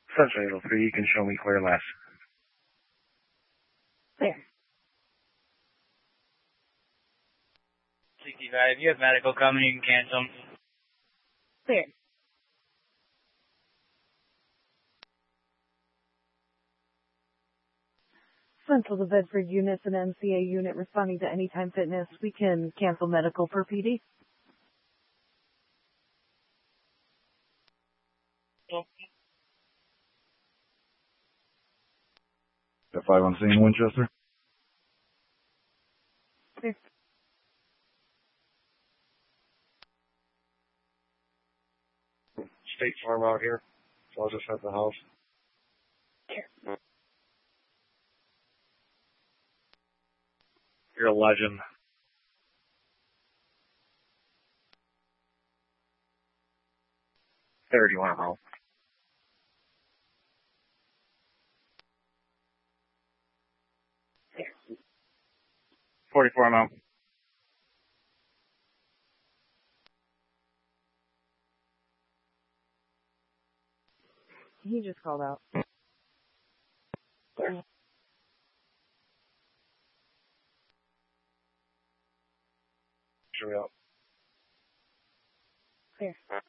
Central 3, you can show me clear last. Clear. 65, you have medical coming, you can cancel. Clear. Central to Bedford units and MCA unit responding to Anytime Fitness. We can cancel medical for PD. Got 5 on scene, Winchester. Clear. State Farm out here, so I'll just have the house. Clear. You're a legend. There, do you want to help? 44 amount. He just called out. Clear. Show me out. Clear.